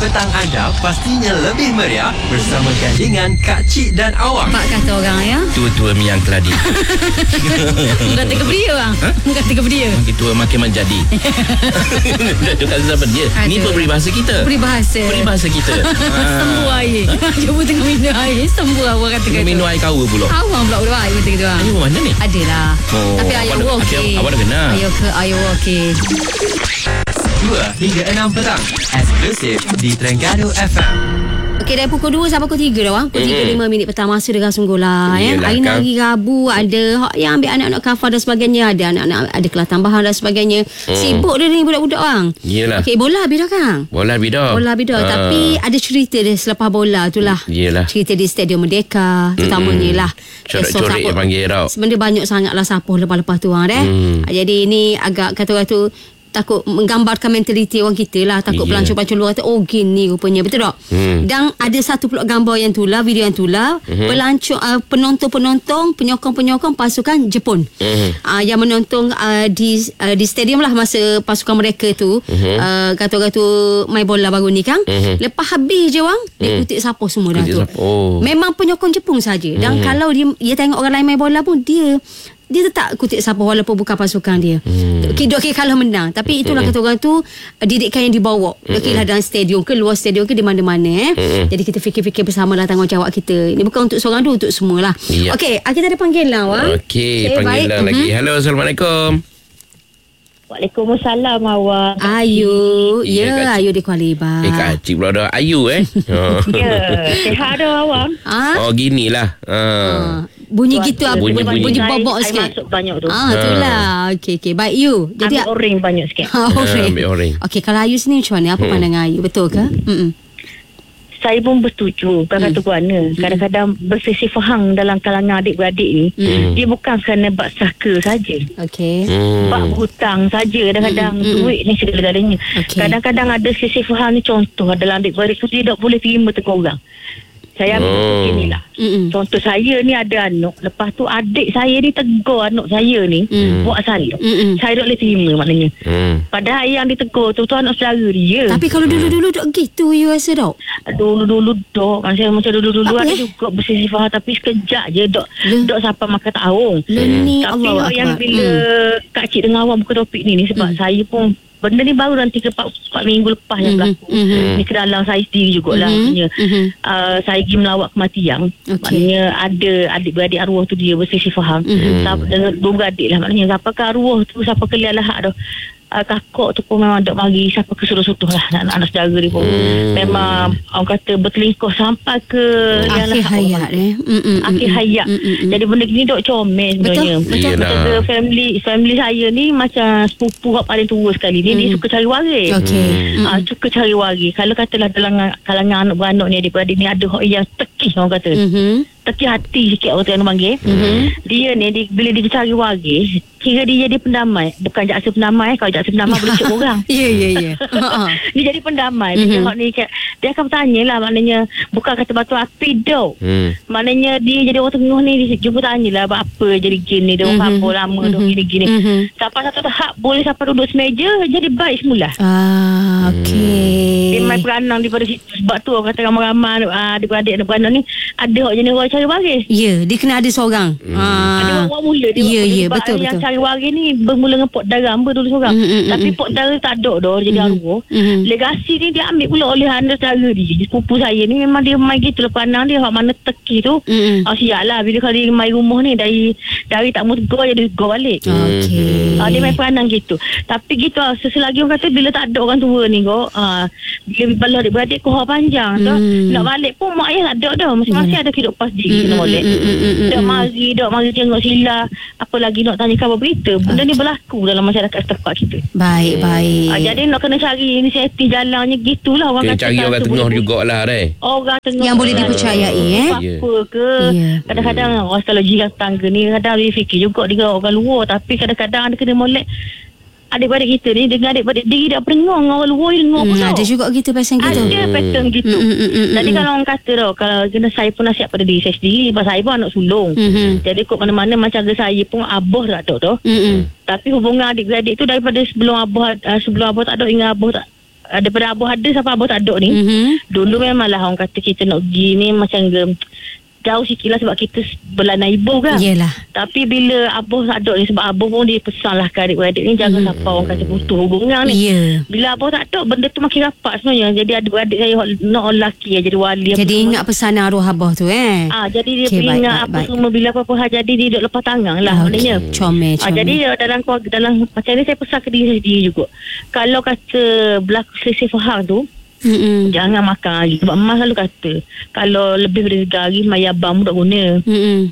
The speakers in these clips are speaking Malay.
petang anda pastinya lebih meriah bersama gandingan Kak Cik dan Awang. Mak kata orang ya. Tua-tua miang keladi. Kata ke dia bang. Kata ke dia. Makin tua makin menjadi. Itu kata siapa dia. Ni peribahasa kita. Peribahasa kita. Sembuh air. Cuba tengah minum air. Sembuh awak kata. Minum air kau pula. Awang pula udah air kata gitu. Air mana ni? Adalah. Tapi ayah okey. Awak dah kenal. Ayah okey. 2 hingga 6 petang eksklusif di Terengganu FM. Okey, dari pukul 2 sampai pukul 3 dah bang. Pukul 3.05 minit petang masa dengan sungguh lah ya. Hari ni hari Rabu, ada yang ambil anak-anak kafar dan sebagainya, ada anak-anak ada kelas tambahan dan sebagainya. Sibuk dia ni budak-budak bang. Yelah. Okey, bola habis dah kan? Bola bidah. Tapi ada cerita dia selepas bola tu lah. Yelah. Cerita di Stadium Merdeka terutamanya lah. Corak-corak yang panggil tau. Sebenarnya banyak sangat lah sapuh lepas-lepas tu bang Jadi ini agak kata orang tu takut menggambarkan mentaliti orang kita lah. Takut pelancong-pelancong luar kata, oh gini rupanya. Betul tak? Dan ada satu pula gambar yang tu lah, video yang tu lah. Pelancong, penonton-penonton, penyokong-penyokong pasukan Jepun. Yang menonton di stadium lah masa pasukan mereka tu. Kata orang tu main bola baru ni kan. Lepas habis je orang, dia kutip sapu semua dah tu. Memang penyokong Jepun saja. Dan kalau dia tengok orang lain main bola pun, dia tetap kutip sapu walaupun bukan pasukan dia. Okey kalau menang. Tapi itulah kata orang tu, didikan yang dibawa. Okey lah dalam stadium ke luar stadium ke di mana-mana Jadi kita fikir-fikir bersamalah tanggungjawab kita. Ini bukan untuk seorang tu, untuk semualah. Okey, kita ada panggilan awak. Okey, panggilan lagi. Halo, Assalamualaikum. Waalaikumsalam awak. Ayu. Ayu di Kuala Libar. Kak Cik pula dah Ayu Ya, sihat dah awak. Oh ginilah. Bunyi gitu bunyi bobok sikit. sikit. Masuk banyak tu. Itulah. Okey. Baik you. Jadi ambil orang banyak sikit. Ambil orang. Okey, kalau Ayu sini macam mana? Apa pandangan Ayu? Betul ke? Saya pun bersetuju. Bukan kata guana. Kadang-kadang berselisih faham dalam kalangan adik-beradik ni. Dia bukan kerana bab saka saja. Okey. Bab hutang saja. Kadang-kadang duit ni segala-galanya. Kadang-kadang ada selisih faham ni. Contoh dalam adik-beradik tu, dia tak boleh terima tegur orang. Saya ambil begini lah. Contoh saya ni ada anak. Lepas tu adik saya ni tegur anak saya ni buat salah. Saya tak boleh terima maknanya. Padahal yang ditegur tu anak saudara dia. Tapi kalau dulu-dulu tak gitu you rasa tak? Dulu-dulu dok. Macam dulu-dulu ada juga bersisih faham. Tapi sekejap je dok sampai makan tahun. Tapi yang bila Kak Cik dengar awak buka topik ni sebab saya pun benda ni baru dalam 3-4 minggu lepas yang berlaku. Ni ke dalam saya sendiri jugalah. Saya pergi melawat kematian. Maknanya ada adik-beradik arwah tu dia bersisih faham. Dengan 2 beradik lah. Maknanya siapakah arwah tu, siapa kelihat lah tu. Kakak tu pun memang tak bagi siapa kesuruh-suruh lah anak saudara dia pun. Memang orang kata bertelingkuh sampai ke akhir hayat akhir hayat. Jadi benda gini dok comel sebenarnya. Betul. Family saya ni macam sepupu yang paling tua sekali ni. Dia suka cari waris. Suka cari waris. Kalau katalah dalam kalangan anak beranak ni, adik-beradik ni, ada yang tekih orang kata. Tekih hati sikit orang tu panggil. Dia ni bila dia cari waris, kira dia jadi pendamai. Bukan jaksa pendamai. Kalau jaksa pendamai boleh cek orang. Ya. Dia jadi pendamai. Dia akan bertanya lah. Maknanya bukan kata batu api dok. Maknanya dia jadi orang tengah ni, dia pun tanya lah apa jadi gini. Dia orang apa lama dok gini-gini. Sampai satu tahap boleh sampai duduk semeja, jadi baik semula. Okey. Dia main peranang daripada situ. Sebab tu orang kata ramai-ramai adik-beradik anak beranak ni ada jenis orang cari waris. Ya, dia kena ada seorang. Ada orang mula dia. Ya, betul. Yang cari waris ni bermula dengan Pok Dara dulu seorang. Tapi Pok Dara tak ada dah jadi arwah. Legasi ni dia ambil pula oleh anak saudara dia. Sepupu saya ni memang dia main gitu lah peranang dia. Mana teki tu. Siap lah bila kalau dia main rumah ni dari tak mau tegur jadi tegur balik. Dia main peranang gitu. Tapi gitu seselagi orang kata bila tak ada orang tua ni kok. Bila balik adik-beradik kohor panjang tu. Nak balik pun mak ayah tak ada dah. Masing-masing ada kehidupan sendiri kena balik. Dok mari tengok sila. Apa lagi nak tanya khabar berita. Benda ni berlaku dalam masyarakat setempat kita. Baik. Jadi nak kena cari inisiatif jalannya gitulah orang kena kata. Cari orang tengah jugalah deh. Orang tengah yang boleh dipercayai apa ke. Kadang-kadang orang kalau jiran tangga ni kadang dia fikir juga dia orang luar. Tapi kadang-kadang ada kena molek adik-beradik kita ni dengan adik-beradik dia tak pernah dengan orang luar dengar pun ada juga gitu pattern gitu. Ada pattern gitu. Jadi kalau orang kata kalau kena saya pun nasihat pada diri saya sendiri. Sebab saya pun anak sulung. Jadi kot mana-mana macam saya pun abah tak ada tu. Tapi hubungan adik-beradik tu daripada sebelum abah tak ada hingga abah tak daripada abah ada sampai abah tak ada ni. Dulu memanglah orang kata kita nak pergi ni macam jauh sikit lah sebab kita berlanai ibu kan. Yelah. Tapi bila abah tak ada ni, sebab abah pun dia pesan lah ke adik-beradik ni, jangan sampai orang kata putus hubungan ni. Bila abah tak ada, benda tu makin rapat sebenarnya. Jadi adik-beradik saya nak lelaki jadi wali. Jadi ingat pesanan arwah abah tu jadi dia ingat apa semua. Bila apa-apa hal jadi, dia duduk lepas tangan lah maknanya. Comel. Jadi dalam macam ni saya pesan ke diri saya sendiri juga. Kalau kata berlaku selisih faham tu, jangan makan lagi. Sebab Mak selalu kata, kalau lebih dari 3 hari, mayat abang tak guna.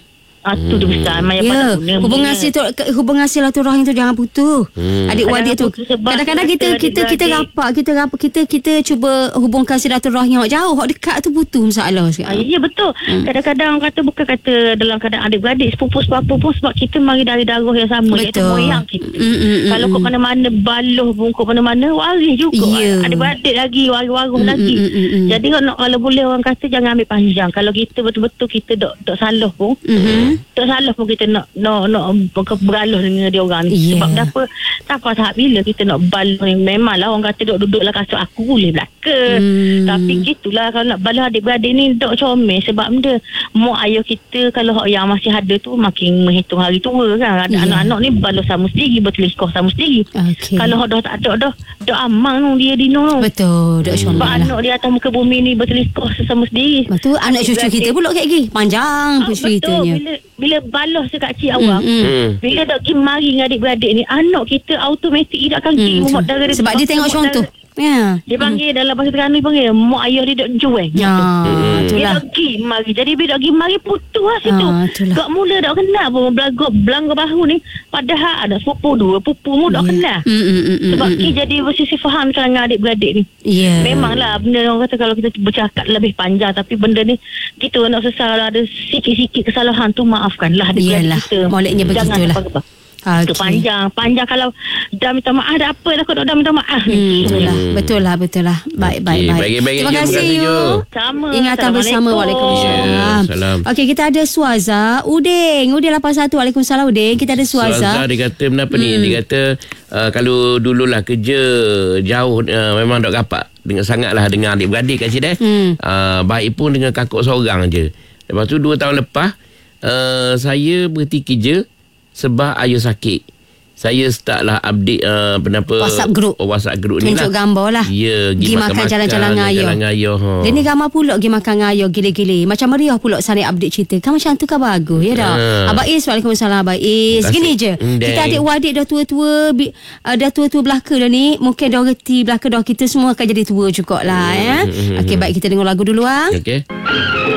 Tu dia besar. Mayat abang tak guna. Hubungan silaturahim tu jangan putus. Adik-adik tu. Kadang-kadang kita rapat, kita cuba hubungkan silaturahim yang jauh, hak dekat tu putus masalah sikit. Ya betul. Kadang-kadang orang kata, bukan kata dalam keadaan adik-beradik, sepupu-sepupu pun, sebab kita mari dari darah yang sama, iaitu moyang kita. Kalau kau mana-mana baloh pun, kau mana-mana waris juga. Adik-beradik lagi, waris lagi. Jadi kalau boleh orang kata jangan ambil panjang. Kalau kita betul-betul kita dok salah pun, tak salah pun kita nak bergaluh dengan dia orang ni. Sebab tak tahap bila kita nak baluh ni. Memanglah orang kata duduk-duduklah kasut aku boleh belaka. Tapi gitulah kalau nak baluh adik-beradik ni dok comel. Sebab benda mak ayah kita kalau yang masih ada tu makin menghitung hari tua kan. Anak-anak ni baluh sama sendiri, bertelikoh sama sendiri. Kalau dah tak ada dah amang tu dia dino tu. Betul, dok comel. Sebab anak dia atas muka bumi ni bertelikoh sesama sendiri. Betul, anak cucu kita pula kayak gini. Panjang ceritanya. Bila baloh sekak cik awak, bila dah pergi mari dengan adik-beradik ni, anak kita automatik dia akan pergi muat darah dia. Sebab dia tengok contoh. Dia panggil dalam bahasa Terengganu panggil mak ayah dia dok jual. Dia dah pergi mari. Jadi bila dah pergi mari putus lah situ. Kak mula dah kenal pun belangga bahu ni. Padahal ada sepupu dua pupu mu dah kenal. Sebab jadi bersisi faham dengan adik-beradik ni. Memanglah benda orang kata kalau kita bercakap lebih panjang, tapi benda ni kita nak sesal ada sikit-sikit kesalahan tu maafkanlah adik-beradik kita. Moleknya begitulah. Okay. Panjang kalau dah minta maaf dah apa dah kau dah minta maaf ni. Betul lah. Baik. Terima kasih you. Sama. Ingatan bersama. Waalaikumsalam. Okey, kita ada Suaza Udin 81. Waalaikumsalam Udin. Kita ada Suaza dia kata kenapa ni? Dia kata kalau dululah kerja jauh memang tak rapat dengan sangatlah dengan adik-beradik kat sini baik pun dengan kakak seorang je. Lepas tu 2 tahun lepas saya berhenti kerja sebab ayah sakit. Saya startlah update WhatsApp group ni lah. Tunjuk gambar lah. Pergi makan jalan-jalan dengan ayah. Dia ni gambar pula pergi makan dengan ayah gila-gila. Macam meriah pula sana update cerita. Kan macam tu kan bagus ya dah. Abang Is, waalaikumsalam Abang Is. Gini je. Kita adik-adik dah tua-tua dah tua-tua belaka dah ni. Mungkin dah reti belaka dah, kita semua akan jadi tua jugalah ya. Okey, baik, kita dengar lagu dulu Okey.